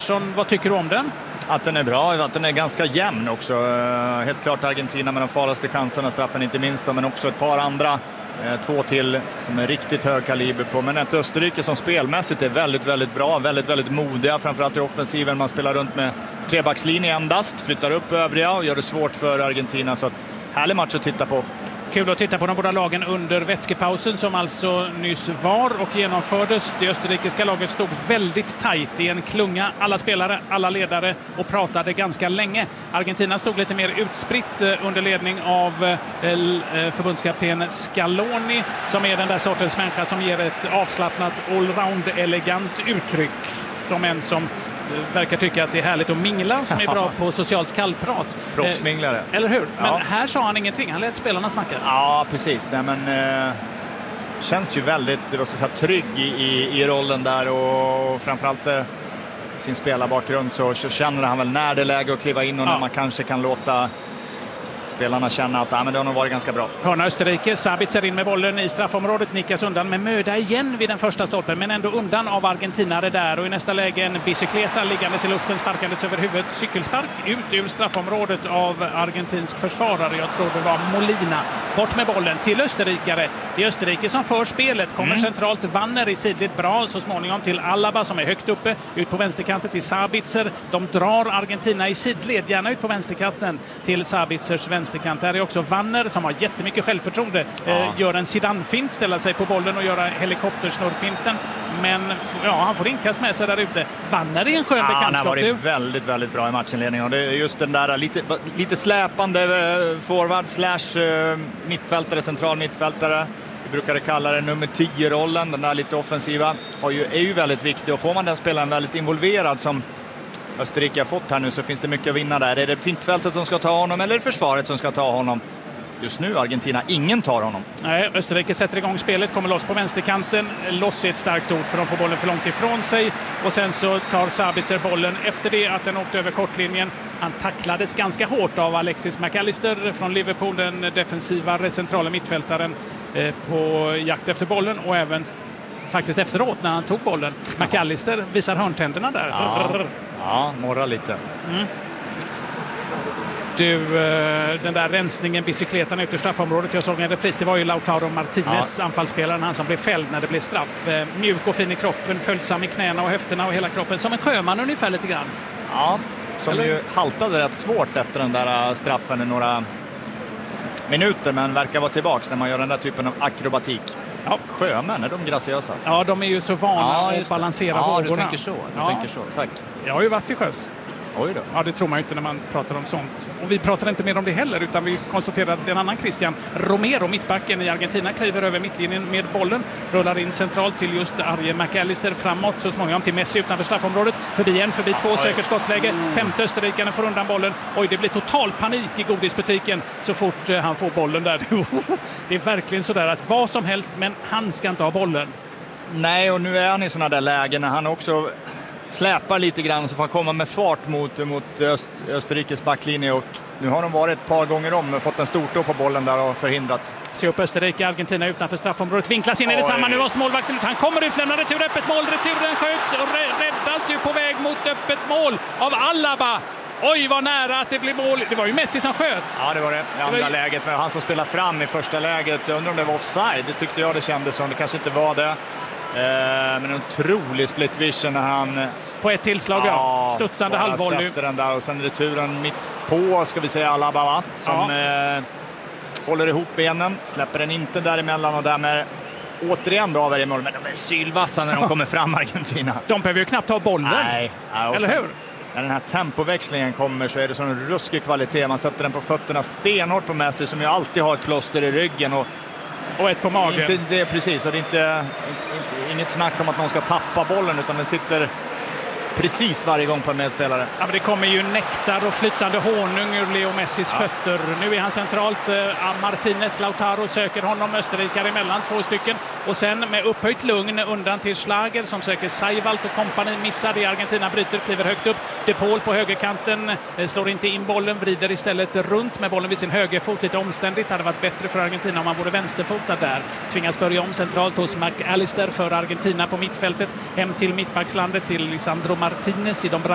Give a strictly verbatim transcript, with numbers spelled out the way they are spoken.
Persson, vad tycker du om den? Att den är bra, att den är ganska jämn också. Helt klart Argentina med de farligaste chanserna, straffen inte minst, men också ett par andra, två till som är riktigt hög kaliber på. Men ett Österrike som spelmässigt är väldigt, väldigt bra, väldigt, väldigt modiga, framförallt i offensiven. Man spelar runt med trebackslinje endast, flyttar upp övriga och gör det svårt för Argentina, så att härlig match att titta på. Kul att titta på de båda lagen under vätskepausen som alltså nyss var och genomfördes. Det österrikiska laget stod väldigt tajt i en klunga. Alla spelare, alla ledare och pratade ganska länge. Argentina stod lite mer utspritt under ledning av förbundskapten Scaloni, som är den där sortens människa som ger ett avslappnat allround-elegant uttryck, som en som verkar tycka att det är härligt att mingla, som är bra på socialt kallprat. Proffsminglare. Eh, eller hur? Men ja. Här sa han ingenting. Han lät spelarna snacka. Ja, precis. Nej, men eh, känns ju väldigt vad ska jag säga, trygg i, i, i rollen där, och framförallt eh, sin spelarbakgrund så, så känner han väl när det är läge att kliva in och ja. när man kanske kan låta spelarna känna att ja, men det har nog varit ganska bra. Hörna Österrike, Sabitzer in med bollen i straffområdet, nickas undan med möda igen vid den första stolpen, men ändå undan av argentinare där, och i nästa läge en bicykleta liggandes i luften, sparkandes över huvudet, cykelspark ut ur straffområdet av argentinsk försvarare. Jag tror det var Molina. Bort med bollen till österrikare. Det är Österrike som för spelet, kommer mm. centralt, Wanner i sidligt bra, så småningom till Alaba som är högt uppe, ut på vänsterkanten till Sabitzer. De drar Argentina i sidled, gärna ut på vänsterkanten till Sabitzers vänsterkant. Där är också Wanner som har jättemycket självförtroende. Ja. Eh, gör en Zidane-fint, ställer sig på bollen och gör helikoptersnurrfinten. Men ja, han får inkast med sig där ute. Wanner är en skön ja, bekantskap. Han har varit väldigt, väldigt bra i matchinledningen. Och det är just den där lite, lite släpande forward slash mittfältare, central mittfältare. Vi brukar kalla det nummer tio-rollen. Den där lite offensiva har ju, är ju väldigt viktig. Och får man den spelaren väldigt involverad som Österrike har fått här nu, så finns det mycket att vinna där. Är det mittfältet som ska ta honom eller är det försvaret som ska ta honom? Just nu Argentina, ingen tar honom. Nej, Österrike sätter igång spelet, kommer loss på vänsterkanten. Loss är ett starkt ord, för de får bollen för långt ifrån sig. Och sen så tar Sabitzer bollen efter det att den åkte över kortlinjen. Han tacklades ganska hårt av Alexis McAllister från Liverpool, den defensiva centrala mittfältaren, eh, på jakt efter bollen, och även faktiskt efteråt när han tog bollen. Ja. McAllister visar hörntänderna där. Ja, ja morra lite. Mm. Du, den där rensningen, bicykletan ut ur straffområdet, jag såg en repris, det var ju Lautaro Martinez, ja. anfallsspelaren, han som blev fälld när det blev straff. Mjuk och fin i kroppen, följsam i knäna och höfterna och hela kroppen, som en sjöman ungefär lite grann. Ja, som Eller? ju haltade rätt svårt efter den där straffen i några minuter, men verkar vara tillbaks när man gör den där typen av akrobatik. Ja. Sjömän, är de graciösa? Alltså? Ja, de är ju så vana ja, att balansera ja, vågorna. Ja, du tänker så. Du ja. tänker så. Tack. Jag har ju varit till sjöss. Oj då. Ja, det tror man ju inte när man pratar om sånt. Och vi pratar inte mer om det heller, utan vi konstaterar att en annan Christian Romero, mittbacken i Argentina, kliver över mittlinjen med bollen, rullar in centralt till just Arje McAllister, framåt så småningom till Messi utanför straffområdet, förbi en, förbi två, säker skottläge, femte österrikarna får undan bollen. Oj, det blir total panik i godisbutiken så fort han får bollen där. Det är verkligen sådär att vad som helst, men han ska inte ha bollen. Nej, och nu är han i sådana där lägen när han också släpar lite grann, så får han komma med fart mot, mot Öst, Österrikes backlinje, och nu har de varit ett par gånger om och fått en stort på bollen där och förhindrat. Se upp Österrike, Argentina utanför straffområdet, vinklas in i detsamma, nu måste målvakten ut, han kommer utlämnad, retur, öppet mål, returen sköts och räddas ju på väg mot öppet mål av Alaba. Oj, vad nära att det blir mål. Det var ju Messi som sköt. Ja, det var det. I andra det var... läget. Men han som spelar fram i första läget. Jag undrar om det var offside. Det tyckte jag det kändes som. Det kanske inte var det. Eh, men en otrolig split vision när han... På ett tillslag, ja. ja. Studsande halvvolley. Sätter den där och sen returen mitt på, ska vi säga, Alaba, va? Som ja. eh, håller ihop benen. Släpper den inte däremellan och därmed återigen då av i mål. Men de är sylvassa när de kommer fram, Argentina. De behöver ju knappt ha bollen. Nej. Ja, eller hur? När den här tempoväxlingen kommer så är det sån en ruskig kvalitet. Man sätter den på fötterna stenhårt på Messi, som ju alltid har ett plåster i ryggen. Och, och ett på magen. Inte, det är precis, och det är inte, inte, inget snack om att någon ska tappa bollen, utan den sitter precis varje gång på en medspelare. Ja, men det kommer ju nektar och flytande honung ur Leo Messis ja. fötter. Nu är han centralt. Eh, Martinez, Lautaro söker honom, österrikare emellan, två stycken. Och sen med upphöjt lugn undan till Schlager som söker Seiwalt och kompani. Missar det, Argentina bryter, kliver högt upp. De Paul på högerkanten eh, slår inte in bollen, vrider istället runt med bollen vid sin högerfot. Lite omständigt, hade varit bättre för Argentina om man vore vänsterfotad där. Tvingas börja om centralt hos McAllister för Argentina på mittfältet. Hem till mittbackslandet till Lisandro Martinez i de